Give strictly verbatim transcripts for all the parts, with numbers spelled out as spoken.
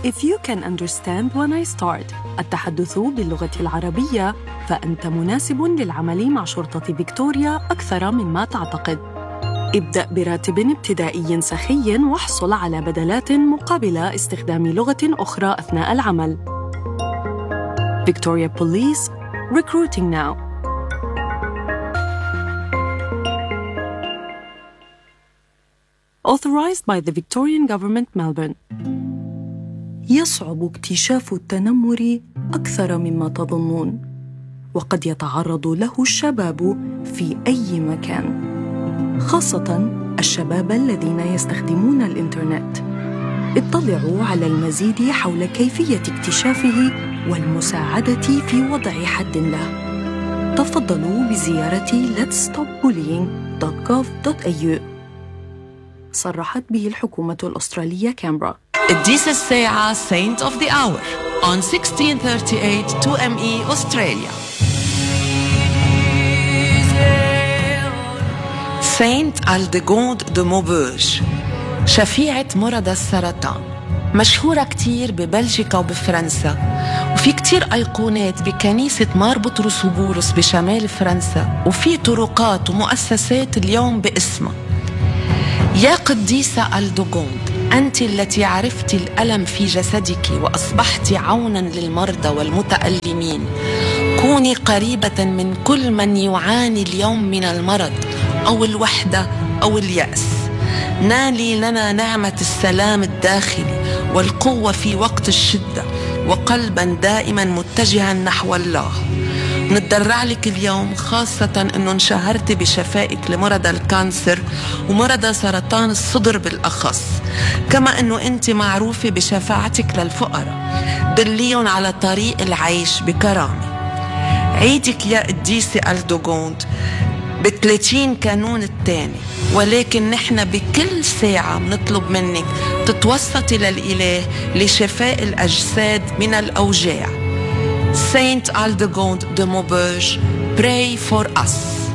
If you can understand when I start التحدث باللغة العربية فأنت مناسب للعمل مع شرطة فيكتوريا أكثر مما تعتقد. ابدأ براتب ابتدائي سخي واحصل على بدلات مقابل استخدام لغة أخرى أثناء العمل. Victoria Police, recruiting now. Authorized by the Victorian Government, Melbourne. يصعب اكتشاف التنمر أكثر مما تظنون، وقد يتعرض له الشباب في أي مكان، خاصة الشباب الذين يستخدمون الإنترنت. اطلعوا على المزيد حول كيفية اكتشافه والمساعدة في وضع حد له. تفضلوا بزيارة let's stop bullying dot gov dot a u. صرحت به الحكومة الأسترالية كامبرا. الديس الساعة Saint of the Hour on sixteen thirty-eight two M E Australia. Saint Aldegonde de Maubeuge، شفيعة مرضى السرطان، مشهورة كتير ببلجيكا وبفرنسا، وفي كتير أيقونات بكنيسة مار بطرس وبولس بشمال فرنسا، وفي طرقات ومؤسسات اليوم باسمها. يا قديسة ألدوغوند، أنت التي عرفت الألم في جسدك وأصبحت عوناً للمرضى والمتألمين، كوني قريبة من كل من يعاني اليوم من المرض أو الوحدة أو اليأس. نالي لنا نعمة السلام الداخلي والقوة في وقت الشدة، وقلباً دائماً متجهاً نحو الله. نتضرع لك اليوم، خاصة أنه انشهرت بشفائك لمرضى الكانسر ومرضى سرطان الصدر بالأخص، كما أنه أنت معروفة بشفاعتك للفقراء. دليهم على طريق العيش بكرامة. عيدك يا قديسة ألدوغوند بثلاثين كانون الثاني، ولكن نحن بكل ساعة بنطلب منك تتوسطي للإله لشفاء الأجساد من الأوجاع. Saint Aldegonde de Maubeuge, pray for us.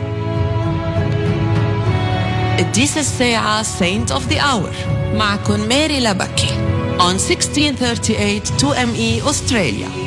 الديس الساعة Saint of the Hour معكم ماري لبكي on sixteen thirty-eight two M E Australia.